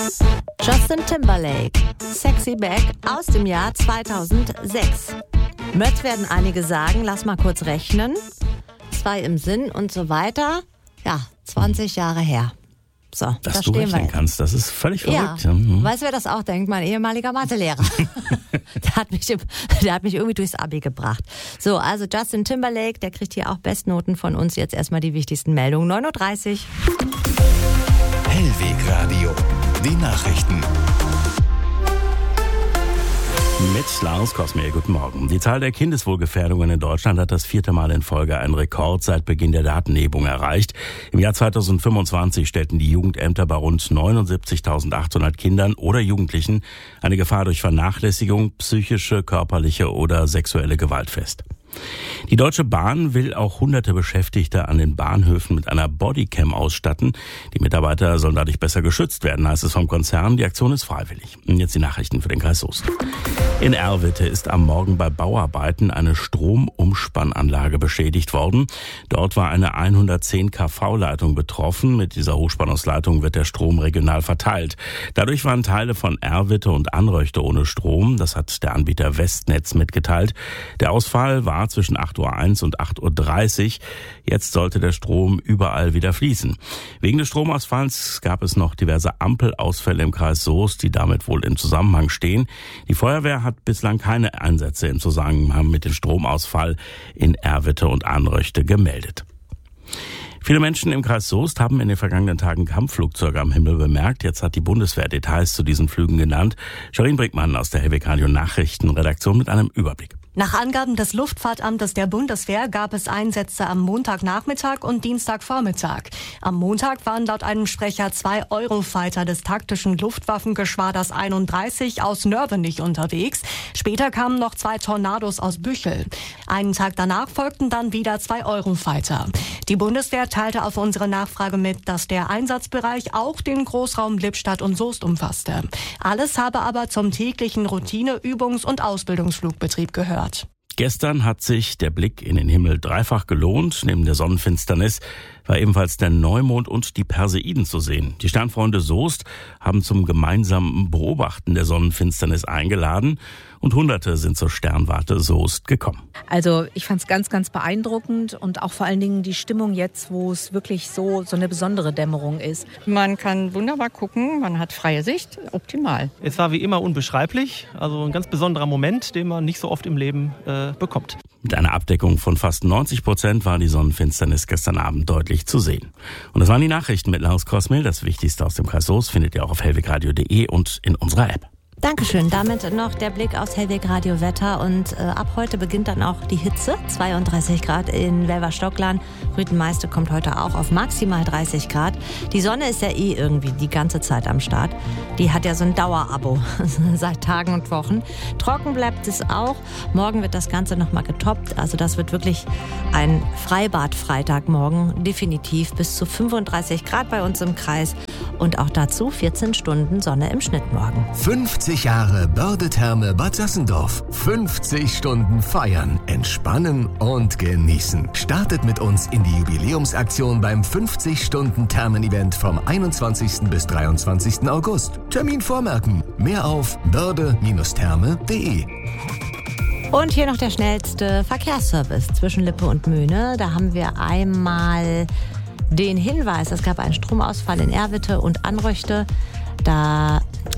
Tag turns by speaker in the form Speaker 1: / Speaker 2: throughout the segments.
Speaker 1: Justin Timberlake, Sexy Back aus dem Jahr 2006. Mötz werden einige sagen, lass mal kurz rechnen. 2 im Sinn und so weiter. Ja, 20 Jahre her. So,
Speaker 2: dass
Speaker 1: da
Speaker 2: du
Speaker 1: stehen
Speaker 2: rechnen
Speaker 1: wir.
Speaker 2: kannst, das ist völlig verrückt.
Speaker 1: Ja, weißt du, wer das auch denkt? Mein ehemaliger Mathelehrer. der hat mich irgendwie durchs Abi gebracht. So, also Justin Timberlake, der kriegt hier auch Bestnoten von uns. Jetzt erstmal die wichtigsten Meldungen. 9.30 Uhr.
Speaker 3: Hellweg Radio. Die Nachrichten.
Speaker 2: Mit Lars Kosmeer, guten Morgen. Die Zahl der Kindeswohlgefährdungen in Deutschland hat das 4. Mal in Folge einen Rekord seit Beginn der Datenerhebung erreicht. Im Jahr 2025 stellten die Jugendämter bei rund 79.800 Kindern oder Jugendlichen eine Gefahr durch Vernachlässigung, psychische, körperliche oder sexuelle Gewalt fest. Die Deutsche Bahn will auch hunderte Beschäftigte an den Bahnhöfen mit einer Bodycam ausstatten. Die Mitarbeiter sollen dadurch besser geschützt werden, heißt es vom Konzern. Die Aktion ist freiwillig. Und jetzt die Nachrichten für den Kreis Soest. In Erwitte ist am Morgen bei Bauarbeiten eine Stromumspannanlage beschädigt worden. Dort war eine 110 kV-Leitung betroffen. Mit dieser Hochspannungsleitung wird der Strom regional verteilt. Dadurch waren Teile von Erwitte und Anröchte ohne Strom. Das hat der Anbieter Westnetz mitgeteilt. Der Ausfall war zwischen 8.01 Uhr und 8.30 Uhr. Jetzt sollte der Strom überall wieder fließen. Wegen des Stromausfalls gab es noch diverse Ampelausfälle im Kreis Soest, die damit wohl im Zusammenhang stehen. Die Feuerwehr hat bislang keine Einsätze im Zusammenhang mit dem Stromausfall in Erwitte und Anröchte gemeldet. Viele Menschen im Kreis Soest haben in den vergangenen Tagen Kampfflugzeuge am Himmel bemerkt. Jetzt hat die Bundeswehr Details zu diesen Flügen genannt. Sharin Brickmann aus der Hellweg Radio Nachrichtenredaktion mit einem Überblick.
Speaker 4: Nach Angaben des Luftfahrtamtes der Bundeswehr gab es Einsätze am Montagnachmittag und Dienstagvormittag. Am Montag waren laut einem Sprecher 2 Eurofighter des taktischen Luftwaffengeschwaders 31 aus Nörvenich unterwegs. Später kamen noch 2 Tornados aus Büchel. Einen Tag danach folgten dann wieder 2 Eurofighter. Die Bundeswehr teilte auf unsere Nachfrage mit, dass der Einsatzbereich auch den Großraum Lippstadt und Soest umfasste. Alles habe aber zum täglichen Routine-, Übungs- und Ausbildungsflugbetrieb gehört.
Speaker 2: Gestern hat sich der Blick in den Himmel dreifach gelohnt. Neben der Sonnenfinsternis war ebenfalls der Neumond und die Perseiden zu sehen. Die Sternfreunde Soest haben zum gemeinsamen Beobachten der Sonnenfinsternis eingeladen und Hunderte sind zur Sternwarte Soest gekommen.
Speaker 5: Also ich fand es ganz, ganz beeindruckend und auch vor allen Dingen die Stimmung jetzt, wo es wirklich so eine besondere Dämmerung ist.
Speaker 6: Man kann wunderbar gucken, man hat freie Sicht, optimal.
Speaker 7: Es war wie immer unbeschreiblich, also ein ganz besonderer Moment, den man nicht so oft im Leben bekommt.
Speaker 2: Mit einer Abdeckung von fast 90% war die Sonnenfinsternis gestern Abend deutlich zu sehen. Und das waren die Nachrichten mit Lars Kosmel. Das Wichtigste aus dem Kreis Soest findet ihr auch auf hellwegradio.de und in unserer App.
Speaker 1: Dankeschön. Damit noch der Blick aufs Hellweg Radio Wetter und ab heute beginnt dann auch die Hitze. 32 Grad in Welverstockland. Rüthenmeiste kommt heute auch auf maximal 30 Grad. Die Sonne ist ja irgendwie die ganze Zeit am Start. Die hat ja so ein Dauerabo seit Tagen und Wochen. Trocken bleibt es auch. Morgen wird das Ganze nochmal getoppt. Also das wird wirklich ein Freibad-Freitagmorgen. Definitiv bis zu 35 Grad bei uns im Kreis. Und auch dazu 14 Stunden Sonne im Schnitt morgen.
Speaker 3: 50 Jahre Börde-Therme Bad Sassendorf. 50 Stunden feiern, entspannen und genießen. Startet mit uns in die Jubiläumsaktion beim 50-Stunden-Thermen-Event vom 21. bis 23. August. Termin vormerken. Mehr auf börde-therme.de.
Speaker 1: Und hier noch der schnellste Verkehrsservice zwischen Lippe und Möhne. Da haben wir einmal den Hinweis, es gab einen Stromausfall in Erwitte und Anröchte. Da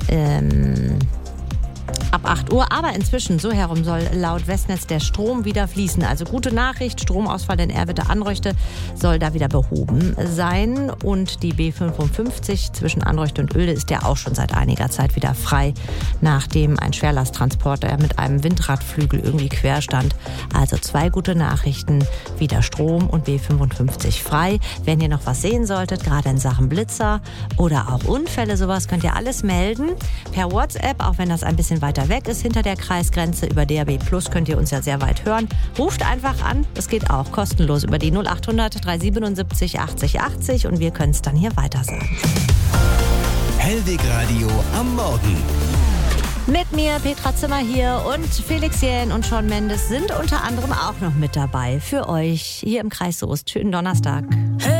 Speaker 1: ab 8 Uhr, aber inzwischen so herum soll laut Westnetz der Strom wieder fließen. Also gute Nachricht, Stromausfall in Erwitte Anröchte soll da wieder behoben sein und die B55 zwischen Anröchte und Oelde ist ja auch schon seit einiger Zeit wieder frei, nachdem ein Schwerlasttransporter mit einem Windradflügel irgendwie quer stand. Also 2 gute Nachrichten, wieder Strom und B55 frei. Wenn ihr noch was sehen solltet, gerade in Sachen Blitzer oder auch Unfälle, sowas könnt ihr alles melden per WhatsApp, auch wenn das ein bisschen weiter weg ist, hinter der Kreisgrenze. Über DAB+ könnt ihr uns ja sehr weit hören. Ruft einfach an, das geht auch kostenlos über die 0800 377 80 80 und wir können es dann hier weiter sagen.
Speaker 3: Hellweg Radio am Morgen.
Speaker 1: Mit mir, Petra Zimmer hier und Felix Jähn und Shawn Mendes sind unter anderem auch noch mit dabei für euch hier im Kreis Soest. Schönen Donnerstag.